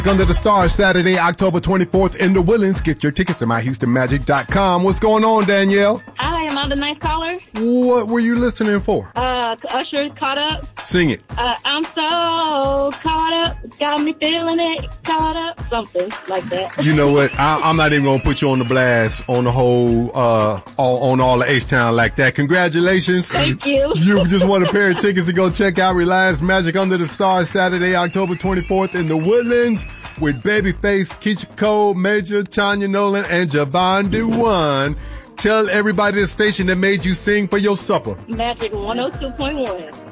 Under the Stars, Saturday, October 24th in the Woodlands. Get your tickets at myhoustonmagic.com. What's going on, Danielle? Hi, am I the nice caller? What were you listening for? Usher, Caught Up. Sing it. I'm so caught up, got me feeling it, caught up, something like that. You know what? I'm not even going to put you on the blast on the whole, on all the H-Town like that. Congratulations. Thank you. You just won a pair of tickets to go check out Reliance Magic Under the Stars, Saturday, October 24th in the Woodlands with Babyface, Keisha Cole, Major, Tanya Nolan, and Javon Dewan. Tell everybody the station that made you sing for your supper. Magic 102.1.